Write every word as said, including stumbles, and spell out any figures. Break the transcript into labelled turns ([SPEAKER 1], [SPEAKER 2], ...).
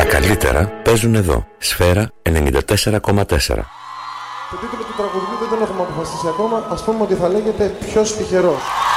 [SPEAKER 1] καλύτερα παίζουν εδώ. Σφαίρα ενενήντα τέσσερα κόμμα τέσσερα.
[SPEAKER 2] Το τίτλο του τραγουδιού δεν τον έχουμε αποφασίσει ακόμα. Ας πούμε ότι θα λέγεται «Ποιος τυχερός».